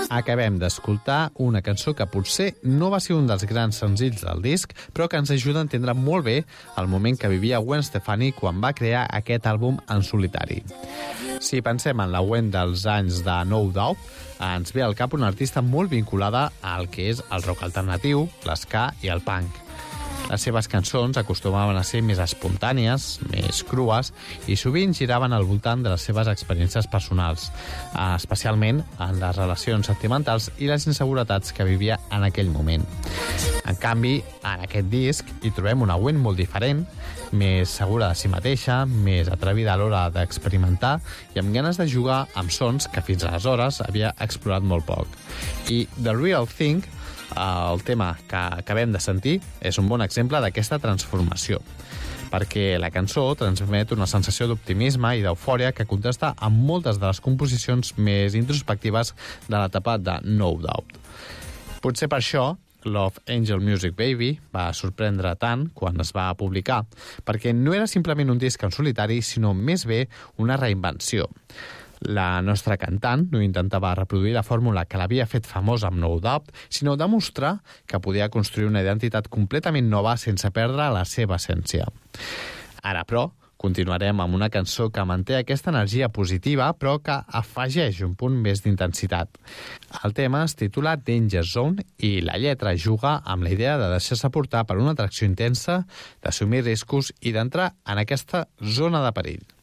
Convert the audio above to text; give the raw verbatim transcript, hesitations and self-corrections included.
Acabem d'escoltar una cançó que potser no va ser un dels grans senzills del disc, però que ens ajuda a entendre molt bé el moment que vivia Gwen Stefani quan va crear aquest àlbum en solitari. Si pensem en la Gwen dels anys de No Doubt, ens ve al cap una artista molt vinculada al que és el rock alternatiu, l'ska i el punk. Les seves cançons acostumaven a ser més espontànies, més crues, i sovint giraven al voltant de les seves experiències personals, especialment en les relacions sentimentals i les inseguretats que vivia en aquell moment. En canvi, en aquest disc hi trobem una Gwen molt diferent, més segura de si mateixa, més atrevida a l'hora d'experimentar i amb ganes de jugar amb sons que fins aleshores havia explorat molt poc. I The Real Thing, el tema que acabem de sentir, és un bon exemple d'aquesta transformació, perquè la cançó transmet una sensació d'optimisme i d'eufòria que contrasta amb moltes de les composicions més introspectives de l'etapa de No Doubt. Potser per això Love Angel Music Baby va sorprendre tant quan es va publicar, perquè no era simplement un disc en solitari, sinó més bé una reinvenció. La nostra cantant no intentava reproduir la fórmula que l'havia fet famosa amb No Doubt, sinó demostrar que podia construir una identitat completament nova sense perdre la seva essència. Ara, però, continuarem amb una cançó que manté aquesta energia positiva, però que afegeix un punt més d'intensitat. El tema es titula Danger Zone i la lletra juga amb la idea de deixar-se portar per una atracció intensa, d'assumir riscos i d'entrar en aquesta zona de perill.